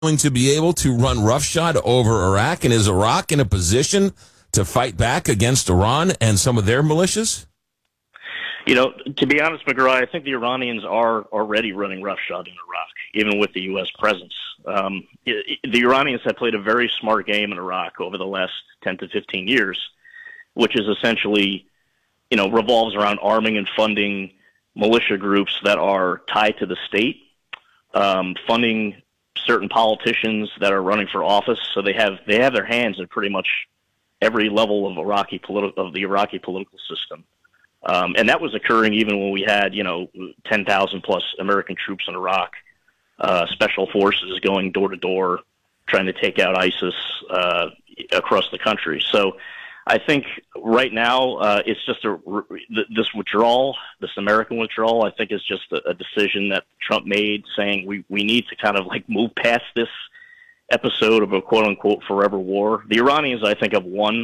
going to be able to run roughshod over Iraq? And is Iraq in a position to fight back against Iran and some of their militias? To be honest, McGraw, I think the Iranians are already running roughshod in Iraq, even with the U.S. presence. The Iranians have played a very smart game in Iraq over the last 10 to 15 years, which is essentially, revolves around arming and funding militia groups that are tied to the state, funding certain politicians that are running for office. So they have their hands in pretty much every level of the Iraqi political system. And that was occurring even when we had, 10,000 plus American troops in Iraq, special forces going door to door, trying to take out ISIS across the country. So I think right now it's just this withdrawal, this American withdrawal, I think is just a decision that Trump made, saying we need to kind of move past this episode of a quote unquote forever war. The Iranians, I think, have won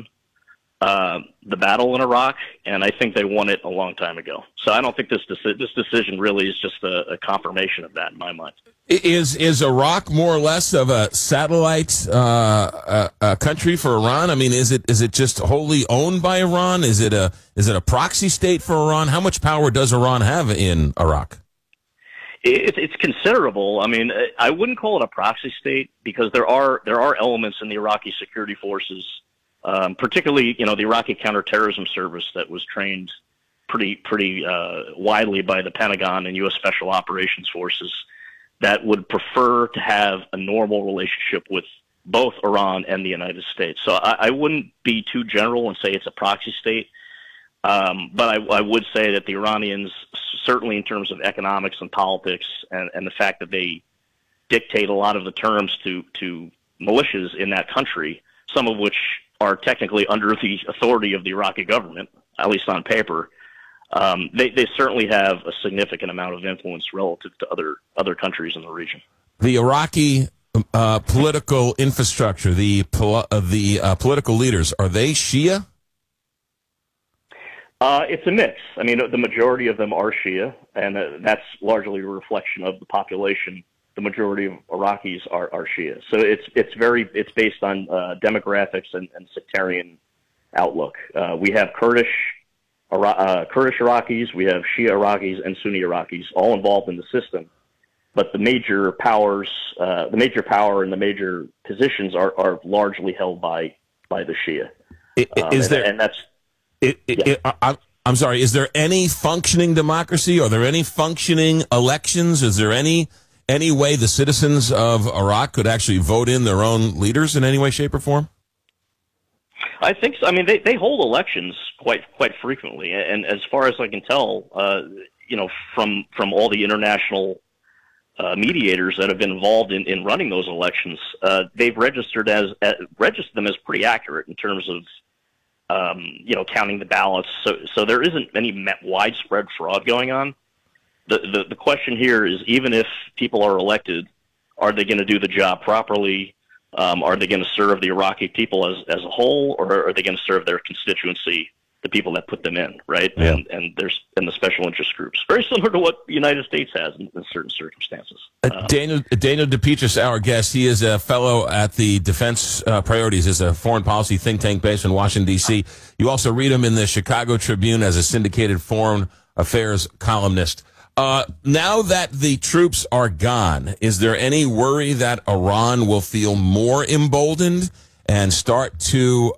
the battle in Iraq, and I think they won it a long time ago. So I don't think this decision really is just a confirmation of that in my mind. Is Iraq more or less of a satellite country for Iran? I mean, is it just wholly owned by Iran? Is it a proxy state for Iran? How much power does Iran have in Iraq? It's considerable. I mean, I wouldn't call it a proxy state because there are elements in the Iraqi security forces, particularly the Iraqi counterterrorism service that was trained pretty widely by the Pentagon and U.S. Special Operations Forces, that would prefer to have a normal relationship with both Iran and the United States. So I wouldn't be too general and say it's a proxy state. But I would say that the Iranians, certainly in terms of economics and politics and the fact that they dictate a lot of the terms to militias in that country, some of which are technically under the authority of the Iraqi government, at least on paper, they certainly have a significant amount of influence relative to other countries in the region. The Iraqi political infrastructure, the political leaders, are they Shia? It's a mix. I mean, the majority of them are Shia, and that's largely a reflection of the population. The majority of Iraqis are Shia. So it's based on demographics and sectarian outlook. We have Kurdish Iraqis, we have Shia Iraqis, and Sunni Iraqis all involved in the system. But the major power and the major positions are largely held by the Shia. I'm sorry, is there any functioning democracy? Are there any functioning elections? Is there any way the citizens of Iraq could actually vote in their own leaders in any way, shape, or form? I think so. I mean, they hold elections quite frequently, and as far as I can tell, from all the international mediators that have been involved in running those elections, they've registered them as pretty accurate in terms of counting the ballots. So there isn't any widespread fraud going on. The question here is, even if people are elected, are they going to do the job properly? Are they going to serve the Iraqi people as a whole, or are they going to serve their constituency, the people that put them in, right? Yeah. And the special interest groups, very similar to what the United States has in certain circumstances. Daniel DePetris, our guest, he is a fellow at the Defense Priorities, is a foreign policy think tank based in Washington, D.C. You also read him in the Chicago Tribune as a syndicated foreign affairs columnist. Now that the troops are gone, is there any worry that Iran will feel more emboldened and start to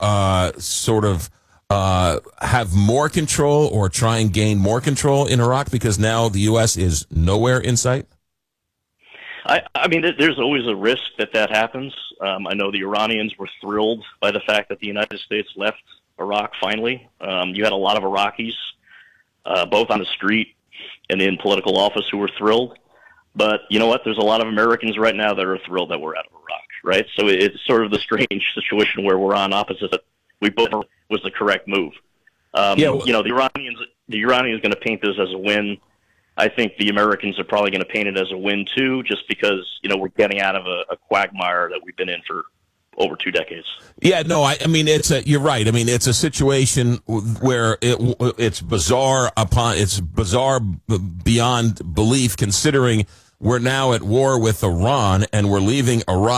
have more control or try and gain more control in Iraq because now the U.S. is nowhere in sight? I mean, there's always a risk that happens. I know the Iranians were thrilled by the fact that the United States left Iraq finally. You had a lot of Iraqis, both on the street and in political office, who were thrilled. But you know what? There's a lot of Americans right now that are thrilled that we're out of Iraq, right? So it's sort of the strange situation where we're on opposite. We both was the correct move. The Iranians going to paint this as a win. I think the Americans are probably going to paint it as a win too, just because we're getting out of a quagmire that we've been in for over 2 decades. Yeah, no, I mean, you're right. I mean, it's a situation where it's bizarre beyond belief, considering we're now at war with Iran and we're leaving Iraq